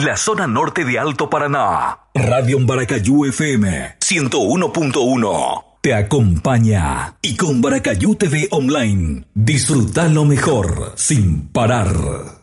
en la zona norte de Alto Paraná. Radio Baracayú FM 101.1 te acompaña, y con Baracayú TV Online disfruta lo mejor sin parar.